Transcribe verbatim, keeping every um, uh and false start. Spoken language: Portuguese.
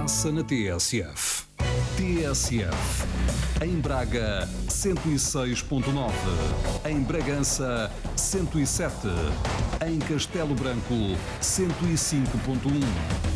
passa na T S F. T S F. Em Braga, cento e seis ponto nove. Em Bragança, cento e sete. Em Castelo Branco, cento e cinco ponto um.